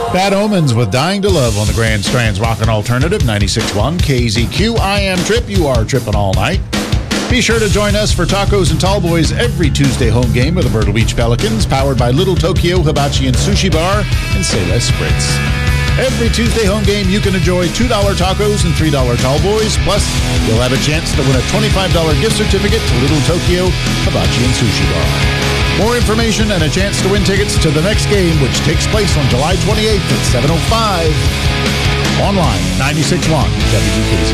Bad Omens with Dying to Love on the Grand Strand's Rockin' Alternative 96.1 KZQ. I am Trip. You are tripping all night. Be sure to join us for Tacos and Tallboys every Tuesday home game of the Myrtle Beach Pelicans, powered by Little Tokyo Hibachi and Sushi Bar and Say Less Spritz. Every Tuesday home game, you can enjoy $2 tacos and $3 Tallboys. Plus, you'll have a chance to win a $25 gift certificate to Little Tokyo Hibachi and Sushi Bar. More information and a chance to win tickets to the next game, which takes place on July 28th at 7:05. Online, 96.1 WKZ.